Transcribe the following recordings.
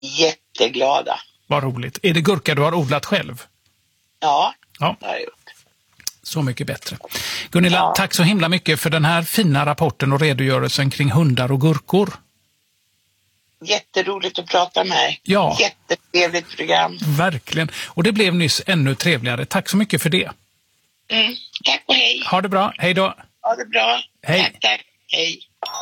jätteglada. Vad roligt. Är det gurka du har odlat själv? Ja, Ja. det har jag gjort. Så mycket bättre. Gunilla, tack så himla mycket för den här fina rapporten och redogörelsen kring hundar och gurkor. Jätteroligt att prata med dig. Ja. Jättetrevligt program. Verkligen. Och det blev nyss ännu trevligare. Tack så mycket för det. Tack och hej. Ha det bra. Hej då. Ha det bra. Hej. Tack. Hej.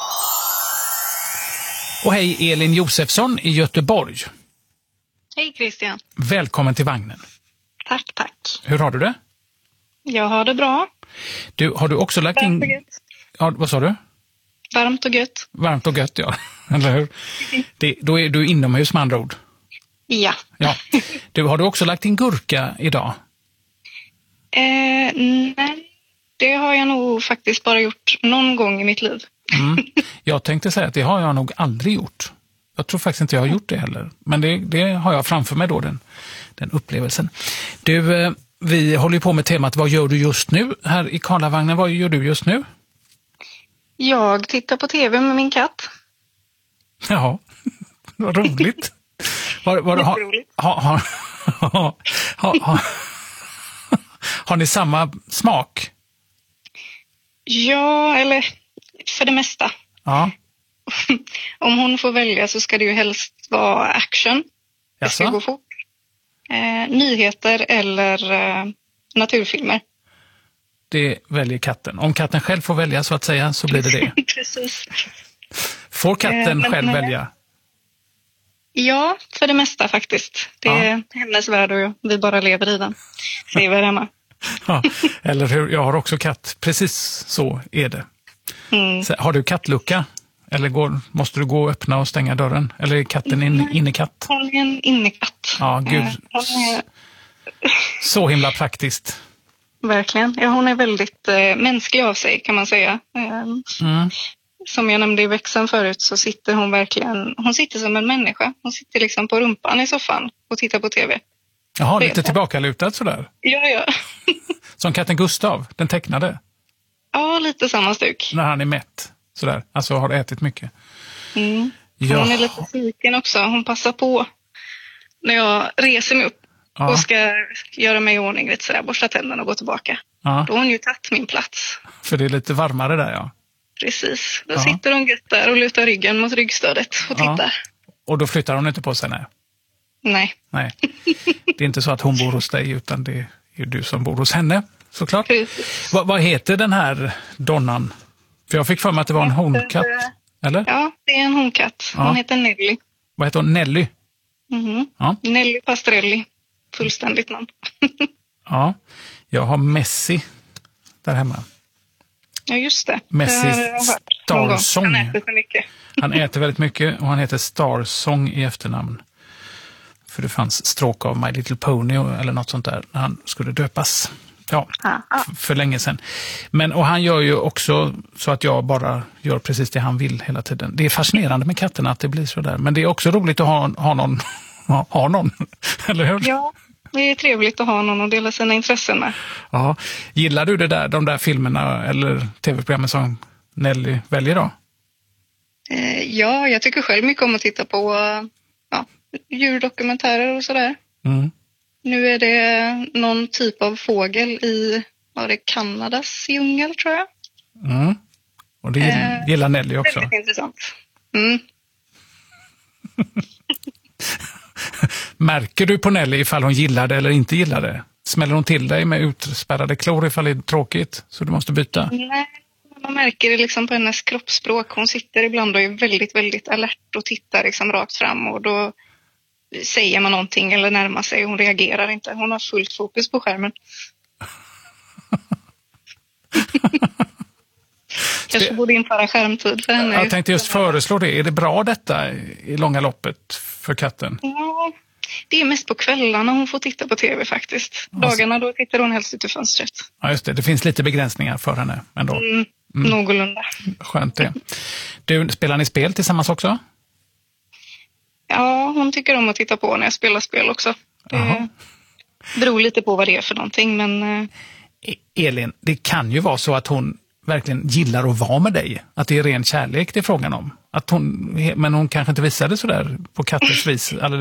Och hej Elin Josefsson i Göteborg. Hej Christian. Välkommen till vagnen. Tack. Hur har du det? Jag har det bra. Du, har du också lagt in... Varmt och gött. Ja, vad sa du? Varmt och gött. Varmt och gött, ja. Eller hur? Då är du inomhus med andra ord. Ja. Ja. Du, har du också lagt in gurka idag? Nej, det har jag nog faktiskt bara gjort någon gång i mitt liv. Jag tänkte säga att det har jag nog aldrig gjort. Jag tror faktiskt inte jag har gjort det heller. Men det har jag framför mig då, den upplevelsen. Du, vi håller ju på med temat Vad gör du just nu? Här i Karlavagnen, vad gör du just nu? Jag tittar på tv med min katt. Ja, vad roligt. Har ni samma smak? Ja, eller för det mesta. Ja. Om hon får välja så ska det ju helst vara action. Det ska gå fort. Nyheter eller naturfilmer. Det väljer katten. Om katten själv får välja så att säga så blir det. Precis. Får katten själv välja? Ja, för det mesta faktiskt. Det är hennes värld och vi bara lever i den. Så är vi hemma. Ja, eller hur? Jag har också katt. Precis så är det. Så, har du kattlucka? Eller måste du gå och öppna och stänga dörren? Eller är katten en innekatt? Hon är en innekatt. Ja, gud. Så himla praktiskt. Verkligen. Ja, hon är väldigt mänsklig av sig kan man säga. Som jag nämnde i växeln förut så sitter hon verkligen, hon sitter som en människa. Hon sitter liksom på rumpan i soffan och tittar på tv. Jaha, lite tillbakalutad sådär. Ja. Som katten Gustav, den tecknade. Ja, lite samma stuk. När han är mätt, sådär. Alltså har ätit mycket. Ja. Hon är lite siken också. Hon passar på när jag reser mig upp och ska göra mig i ordning lite sådär, borsta tänderna och gå tillbaka. Ja. Då har hon ju tagit min plats. För det är lite varmare där, ja. Precis. Då sitter hon gött där och lutar ryggen mot ryggstödet och tittar. Och då flyttar hon inte på sig, nej. Nej. Det är inte så att hon bor hos dig utan det är du som bor hos henne, såklart. Vad heter den här donnan? För jag fick för mig att det var en honkatt, eller? Ja, det är en honkatt. Hon heter Nelly. Vad heter hon? Nelly? Ja. Nelly Pastrelli. Fullständigt namn. Ja, jag har Messi där hemma. Ja, just det. Messi Starsong. Han äter så mycket. Han äter väldigt mycket och han heter Starsong i efternamn. För det fanns stråk av My Little Pony eller något sånt där när han skulle döpas. Ja, för länge sedan. Och han gör ju också så att jag bara gör precis det han vill hela tiden. Det är fascinerande med katterna att det blir så där. Men det är också roligt att ha någon, eller hur? Ja, det är trevligt att ha någon att dela sina intressen med. Ja. Gillar du de där filmerna eller tv-programmen som Nelly väljer då? Ja, jag tycker själv mycket om att titta på djurdokumentärer och sådär. Nu är det någon typ av fågel i Kanadas djungel, tror jag. Och det gillar Nelly också. Väldigt intressant. Märker du på Nelly ifall hon gillar det eller inte gillar det? Smäller hon till dig med utspärrade klor ifall det är tråkigt så du måste byta? Nej, man märker det liksom på hennes kroppsspråk. Hon sitter ibland och är väldigt, väldigt alert och tittar liksom rakt fram och då säger man någonting eller närmar sig och hon reagerar inte. Hon har fullt fokus på skärmen. Kanske borde införa skärmtid för henne. Jag tänkte just föreslå det. Är det bra detta i långa loppet för katten? Ja, det är mest på kvällarna hon får titta på tv faktiskt. Dagarna då tittar hon helst ut ur fönstret. Ja, just det. Det finns lite begränsningar för henne ändå. Någorlunda. Skönt det. Du, spelar ni spel tillsammans också? Ja, hon tycker om att titta på när jag spelar spel också. Det beror lite på vad det är för någonting, men... Elin, det kan ju vara så att hon verkligen gillar att vara med dig. Att det är ren kärlek det är frågan om. Men hon kanske inte visade så där på katters vis